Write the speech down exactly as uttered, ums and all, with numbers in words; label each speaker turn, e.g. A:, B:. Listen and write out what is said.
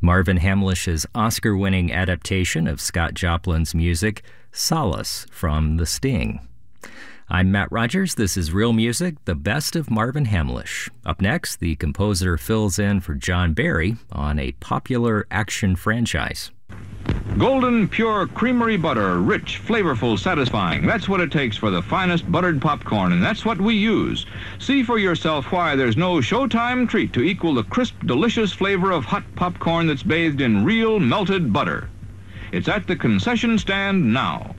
A: Marvin Hamlish's Oscar-winning adaptation of Scott Joplin's music, Solace, from The Sting. I'm Matt Rogers. This is Real Music, the best of Marvin Hamlish. Up next, the composer fills in for John Barry on a popular action franchise.
B: Golden Pure Creamery Butter, rich, flavorful, satisfying. That's what it takes for the finest buttered popcorn, and that's what we use. See for yourself why there's no Showtime treat to equal the crisp, delicious flavor of hot popcorn that's bathed in real melted butter. It's at the concession stand now.